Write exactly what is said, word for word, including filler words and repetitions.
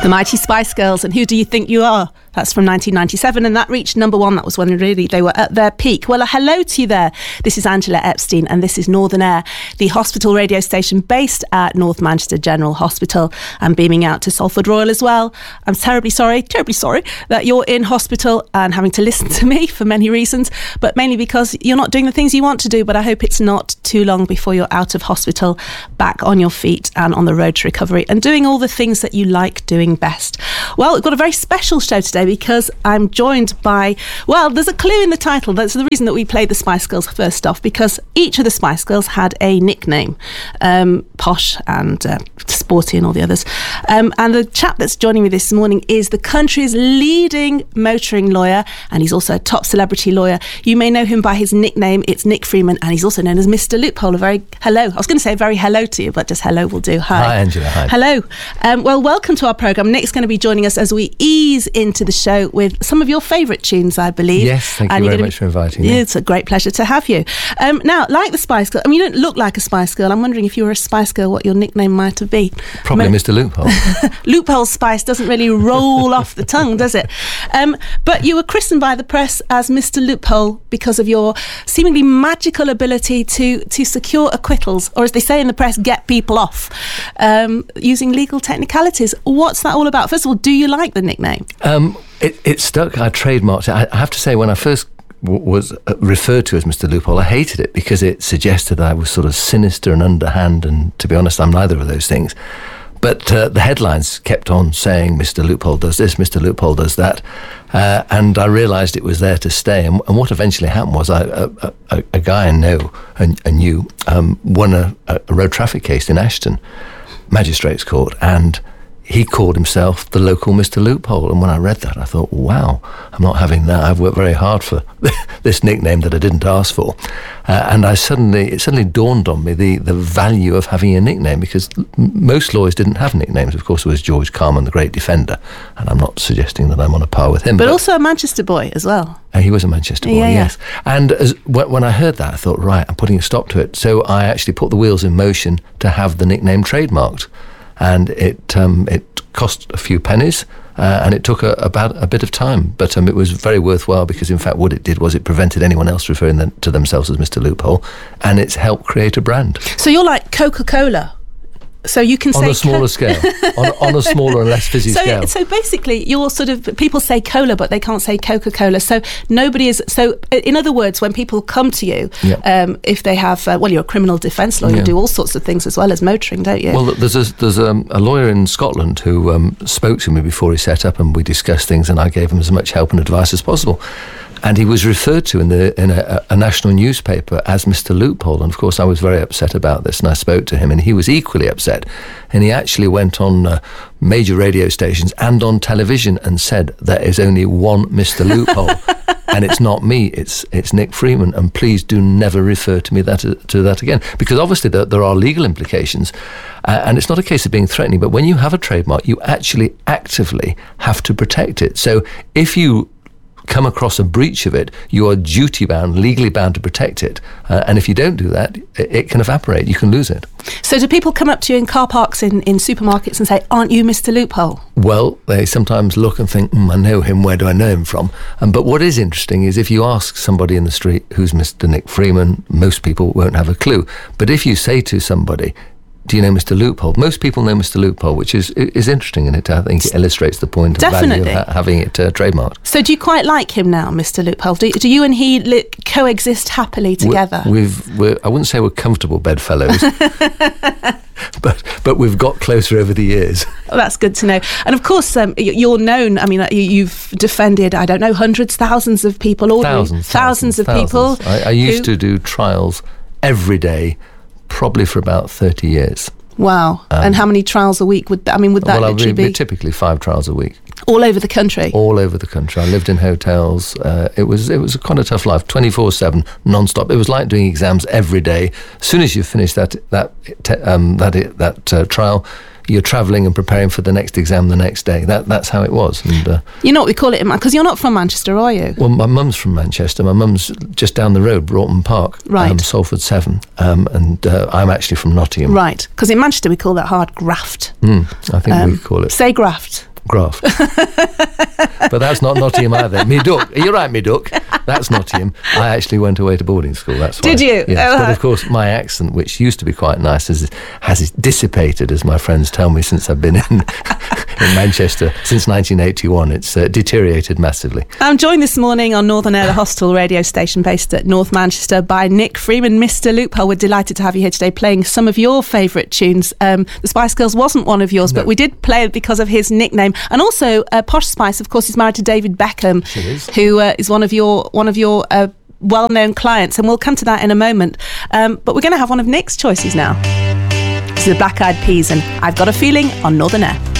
The Mighty Spice Girls and Who Do You Think You Are? That's from nineteen ninety-seven, and that reached number one. That was when really they were at their peak. Well, a hello to you there. This is Angela Epstein, and this is Northern Air, the hospital radio station based at North Manchester General Hospital and beaming out to Salford Royal as well. I'm terribly sorry, terribly sorry that you're in hospital and having to listen to me for many reasons, but mainly because you're not doing the things you want to do. But I hope it's not too long before you're out of hospital, back on your feet and on the road to recovery and doing all the things that you like doing best. Well, we've got a very special show today because I'm joined by, well, there's a clue in the title. That's the reason that we played the Spice Girls first off, because each of the Spice Girls had a nickname, um, Posh and uh, Sporty and all the others. Um, and the chap that's joining me this morning is the country's leading motoring lawyer, and he's also a top celebrity lawyer. You may know him by his nickname. It's Nick Freeman, and he's also known as Mister Loophole. A very hello. I was going to say a very hello to you, but just hello will do. Hi. Hi, Angela. Hi. Hello. Um, well, welcome to our programme. Nick's going to be joining us as we ease into the show with some of your favourite tunes, I believe. Yes, thank you very much be, for inviting me. It's a great pleasure to have you. Um, now, like the Spice Girl, I mean, you don't look like a Spice Girl. I'm wondering if you were a Spice Girl, what your nickname might have been. Probably Mo- Mister Loophole. Loophole Spice doesn't really roll off the tongue, does it? Um, but you were christened by the press as Mister Loophole because of your seemingly magical ability to, to secure acquittals, or as they say in the press, get people off, um, using legal technicalities. What's that all about? First of all, do you like the nickname? Um, it, it stuck. I trademarked it. I, I have to say, when I first w- was referred to as Mister Loophole, I hated it because it suggested that I was sort of sinister and underhand, and to be honest, I'm neither of those things. But uh, the headlines kept on saying Mister Loophole does this, Mister Loophole does that, uh, and I realised it was there to stay. And, and what eventually happened was I, a, a, a guy I know and, and knew um, won a, a road traffic case in Ashton Magistrates Court, and he called himself the local Mister Loophole. And when I read that, I thought, wow, I'm not having that. I've worked very hard for this nickname that I didn't ask for. Uh, and I suddenly, it suddenly dawned on me the, the value of having a nickname, because most lawyers didn't have nicknames. Of course, there was George Carman, the great defender, and I'm not suggesting that I'm on a par with him. But, but also a Manchester boy as well. Uh, he was a Manchester boy, yeah, yes. Yeah. And as, when I heard that, I thought, right, I'm putting a stop to it. So I actually put the wheels in motion to have the nickname trademarked. And it um, it cost a few pennies, uh, and it took a, about a bit of time, but um, it was very worthwhile, because in fact what it did was it prevented anyone else referring them to themselves as Mister Loophole, and it's helped create a brand. So you're like Coca-Cola. So you can on say a smaller co- scale, on, on a smaller and less fizzy so, scale. So basically, you're sort of, people say cola, but they can't say Coca-Cola. So nobody is. So in other words, when people come to you, yeah. um, if they have, uh, well, you're a criminal defence lawyer, yeah. you do all sorts of things as well as motoring, don't you? Well, there's a, there's a, a lawyer in Scotland who um, spoke to me before he set up, and we discussed things, and I gave him as much help and advice as possible. And he was referred to in the in a, a national newspaper as Mister Loophole. And of course, I was very upset about this, and I spoke to him, and he was equally upset. And he actually went on uh, major radio stations and on television and said, there is only one Mister Loophole, and it's not me, it's it's Nick Freeman, and please do never refer to me that to that again. Because obviously there, there are legal implications, uh, and it's not a case of being threatening, but when you have a trademark, you actually actively have to protect it. So if you come across a breach of it, you are duty bound, legally bound to protect it. Uh, and if you don't do that, it, it can evaporate. You can lose it. So do people come up to you in car parks in, in supermarkets and say, aren't you Mister Loophole? Well, they sometimes look and think, mm, I know him, where do I know him from? Um, but what is interesting is if you ask somebody in the street who's Mister Nick Freeman, most people won't have a clue. But if you say to somebody, do you know Mister Loophole? Most people know Mister Loophole, which is is interesting, and it I think it illustrates the point of Definitely. value of ha- having it uh, trademarked. So do you quite like him now, Mister Loophole? Do, do you and he li- coexist happily together? We're, we've, we're, I wouldn't say we're comfortable bedfellows, but but we've got closer over the years. Oh, that's good to know. And of course, um, you're known. I mean, you've defended, I don't know, hundreds, thousands of people, ordinary, thousands, thousands, thousands of thousands. people. I, I used who, to do trials every day, probably for about thirty years. Wow. Um, and how many trials a week would that, I mean, would that well, literally be? be? Typically five trials a week. All over the country? All over the country. I lived in hotels. Uh, it was it was quite a tough life, twenty-four seven, non-stop. It was like doing exams every day. As soon as you finish that that um, that that uh, trial, you're travelling and preparing for the next exam the next day. That That's how it was. And, uh, you know what we call it, because you're not from Manchester, are you? Well, my mum's from Manchester. My mum's just down the road, Broughton Park, right. um, Salford seven, um, and uh, I'm actually from Nottingham. Right, because in Manchester we call that hard graft. Mm, I think um, we call it. Say graft. Graft. But that's not Nottingham either. Me duck. You're right, me duck. That's Nottingham. I actually went away to boarding school. That's why. Did you? Yes. Oh, but of course, my accent, which used to be quite nice, has, has dissipated, as my friends tell me, since I've been in, in Manchester since nineteen eighty-one. It's uh, deteriorated massively. I'm joined this morning on Northern Air, the Hostel radio station based at North Manchester, by Nick Freeman. Mister Loophole, we're delighted to have you here today playing some of your favourite tunes. Um, the Spice Girls wasn't one of yours, no. but we did play it because of his nickname. And also, uh, Posh Spice, of course, is married to David Beckham, she is. who uh, is one of your one of your uh, well-known clients, and we'll come to that in a moment. Um, but we're going to have one of Nick's choices now. This is the Black Eyed Peas and I've Got a Feeling on Northern Air.